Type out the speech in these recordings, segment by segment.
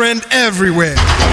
and everywhere.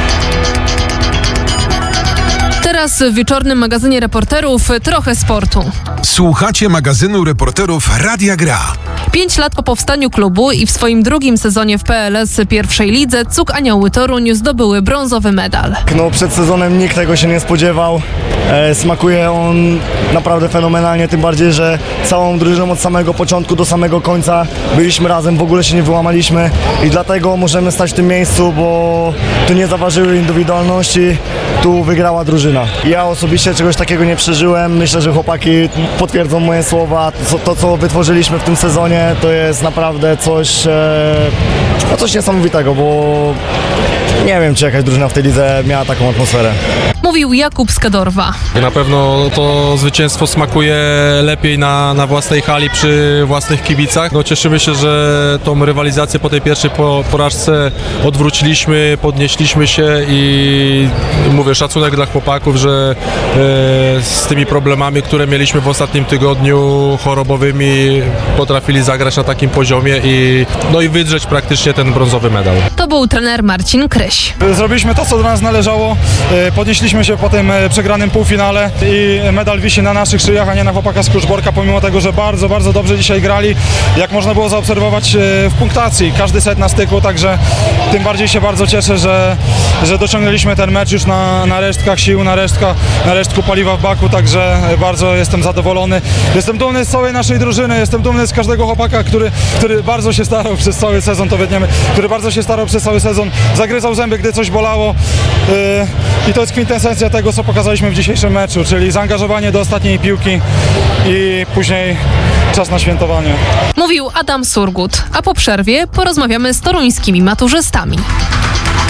Teraz w wieczornym magazynie reporterów trochę sportu. Słuchacie magazynu reporterów Radia Gra. 5 lat po powstaniu klubu i w swoim drugim sezonie w PLS pierwszej lidze CUK Anioły Toruń zdobyły brązowy medal. Przed sezonem nikt tego się nie spodziewał. Smakuje on naprawdę fenomenalnie, tym bardziej, że całą drużyną od samego początku do samego końca byliśmy razem, w ogóle się nie wyłamaliśmy i dlatego możemy stać w tym miejscu, bo tu nie zaważyły indywidualności, tu wygrała drużyna. Ja osobiście czegoś takiego nie przeżyłem, myślę, że chłopaki potwierdzą moje słowa. To co wytworzyliśmy w tym sezonie, to jest naprawdę coś niesamowitego, bo nie wiem, czy jakaś drużyna w tej lidze miała taką atmosferę. Mówił Jakub Skadorwa. Na pewno to zwycięstwo smakuje lepiej na własnej hali przy własnych kibicach. Cieszymy się, że tą rywalizację po tej pierwszej porażce odwróciliśmy, podnieśliśmy się i mówię, szacunek dla chłopaków, że z tymi problemami, które mieliśmy w ostatnim tygodniu chorobowymi, potrafili zagrać na takim poziomie i wydrzeć praktycznie ten brązowy medal. To był trener Marcin Kryś. Zrobiliśmy to, co do nas należało. Podnieśliśmy się po tym przegranym półfinale i medal wisi na naszych szyjach, a nie na chłopakach z Kruszborka, pomimo tego, że bardzo, bardzo dobrze dzisiaj grali. Jak można było zaobserwować w punktacji, każdy set na styku, także tym bardziej się bardzo cieszę, że dociągnęliśmy ten mecz już na resztkach sił, na resztku paliwa w baku, także bardzo jestem zadowolony. Jestem dumny z całej naszej drużyny, jestem dumny z każdego chłopaka, który bardzo się starał przez cały sezon, to wytniemy, który bardzo się starał przez cały sezon, zagryzał zęby, gdy coś bolało i to jest kwintesencja tego, co pokazaliśmy w dzisiejszym meczu, czyli zaangażowanie do ostatniej piłki i później czas na świętowanie. Mówił Adam Surgut, a po przerwie porozmawiamy z toruńskimi maturzystami.